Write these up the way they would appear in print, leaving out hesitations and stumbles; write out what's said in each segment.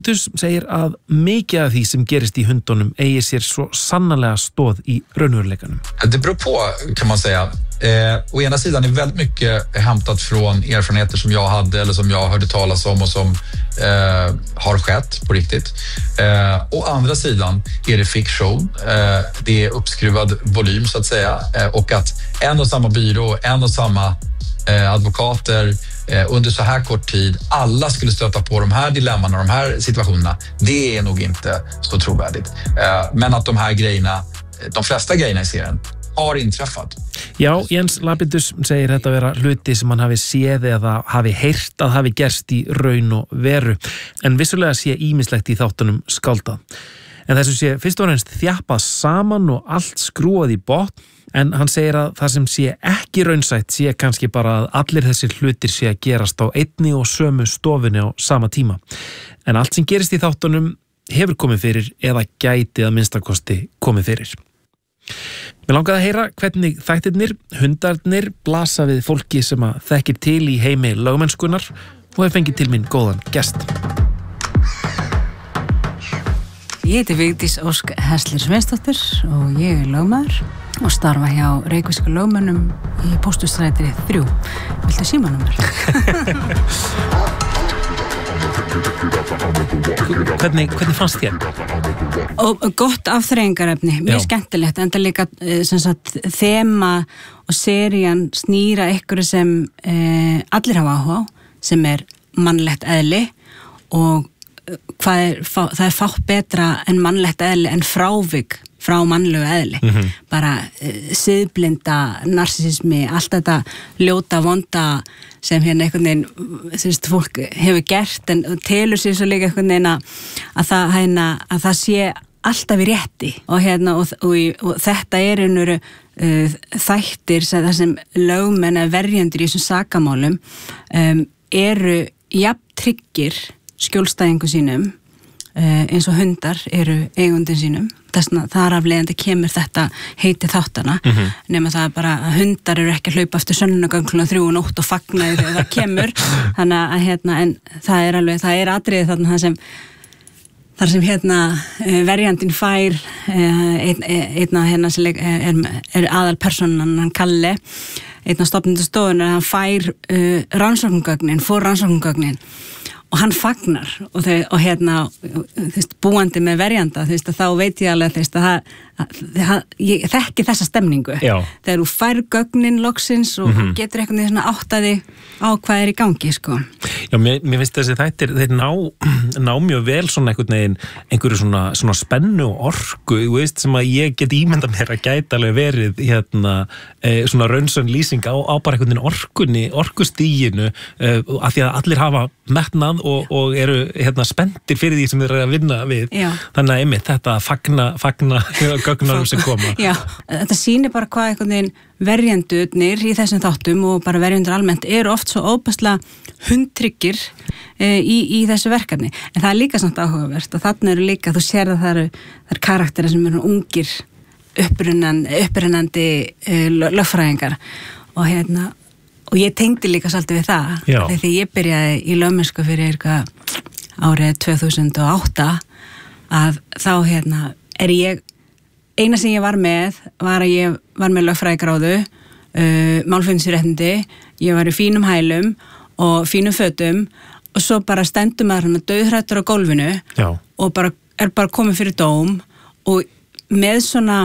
segir að mikið af því som gerist i hundunum eigi sér så sannarlega stóð i raunveruleikanum. Det beror på, kan man säga. Å ena sidan är väldigt mycket hämtat från erfarenheter som jag hade eller som jag hörde talas om och som har skett på riktigt. Å andra sidan är det fiktion. Det är uppskruvad volym så att säga. Och att en och samma byrå, en och samma advokater under så här kort tid alla skulle stöta på de här dilemman och de här situationerna, det är nog inte så trovärdigt. Men att de här grejerna, de flesta grejerna i serien har inträffat. Já, Jens Lapidus segir þetta vera hluti sem hann hafi séð eða hafi heyrt að hafi gerst í raun og veru, en vissulega sé ýmislegt í þáttunum skáldað. En þessu sé fyrst og fremst þjappað saman og allt skrúað í botn, en hann segir að það sem sé ekki raunsætt sé kannski bara að allir þessir hlutir sé að gerast á einni og sömu stofunni á sama tíma. En allt sem gerist í þáttunum hefur komið fyrir eða gæti að minnstakosti komið fyrir. Mér langaði að heyra hvernig þættirnir, hundarnir blasa við fólki sem að þekkir til í heimi lögmennskunar og hef fengið til mín góðan gest. Ég heiti Vigdís Ósk Hessler Sveinsdóttir og ég lögmaður og starfa hjá reykvísku lögmönnum í Pósthússtræti 3. Viltu símanúmer? Hvernig fannst þér? Og gott afþreyingarefni, mjög skemmtilegt, enda líka sem sagt, þema og serían snýra ykkur sem allir hafa áhuga á, sem mannlegt eðli og það fátt betra en mannlegt eðli en frávik frá mannlegu eðli. Bara siðblinda, narsismi, allt þetta ljóta, vonda sem hérna einhvern veginn fólk hefur gert en telur sér svo líka einhvern veginn að það sé alltaf í rétti og hérna og þetta einhverju þættir þar sem lögmenn verjendur í þessum sakamálum eru jafn tryggir skjólstæðingu sínum eins og hundar eru eigundin sínum. Þar af leiðandi kemur þetta heiti þáttana nema það bara að hundar eru ekki að hlaupa eftir sönnunargögn 3:00 og fagna þegar það kemur þannig að hérna, en það atriði þarna þar sem hérna verjandinn fær einn af hérna sem aðalpersonan hann Kalle, einn af stofnendur stofunar, hann fær rannsóknargögnin og hann fagnar og hérna búandi með verjanda þá veit ég alveg að ég þekki þessa stemningu. Já. Þegar þú fær gögnin loksins og getur eitthvað svona áttaði á hvað í gangi sko. Já, mér finnst þessi þættir þeir ná mjög vel svona einhverju svona spennu og orku, þú veist, sem að ég get ímyndað mér að gæti alveg verið hérna svona raunsönn lýsing á bara einhvern veginn orkustíginu af því að allir hafa metnað og eru hérna spenntir fyrir því sem þeir eru að vinna við. Já. Þannig að einmitt þetta fagna gögnarum sem koma. Já, þetta sýnir bara hvað einhvern veginn verjendurnir í þessum þáttum og bara verjendur almennt eru oft svo óbærslega hundtryggir í þessu verkefni. En það líka samt áhugavert og þarna eru líka, þú sér að það eru karakterar sem eru ungir upprennandi lögfræðingar og hérna og ég tengdi líka svolítið við það. Já. Þegar ég byrjaði í lögmennsku fyrir árið 2008 að þá hérna eina sem ég var með var að ég var með lögfræðigráðu, málfundisréttindi, ég var í fínum hælum og fínum fötum og svo bara stendur maður hann dauðhrættur á gólfinu. Já. Og bara komið fyrir dóm og með svona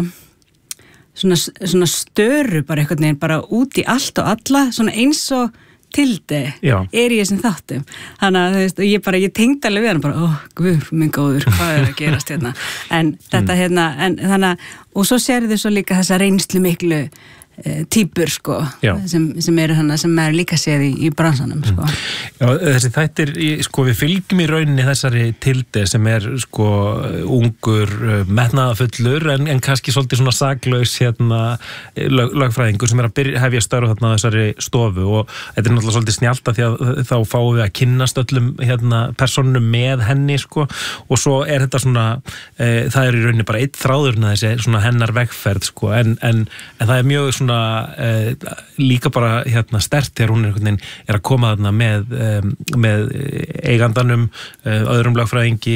störu bara einhvern veginn bara út í allt og alla, svona eins og tildi í þessum þáttum. Þannig að ég tengdi alveg við hann bara, guð minn góður, hvað að gerast hérna. En þetta hérna, þannig að, og svo sér þau svo líka þessa reynslu miklu týpur sko, sem eru hana sem maður líka séð í bransanum sko. Já, þessi þættir, sko, við fylgjum í rauninni þessari Tilde sem sko ungur metnaðafullur en kannski svolítið svona saklaus hérna lögfræðingur sem að hefja störf þarna á þessari stofu og þetta náttúrulega svolítið snjallt því að þá fáum við að kynnast öllum hérna persónum með henni sko og svo þetta svona það í rauninni bara einn þráður þessi svona hennar vegferð sko en það mjög svona svona líka bara sterkt þegar hún einhvern veginn að koma þarna með eigandanum, öðrum lögfræðingi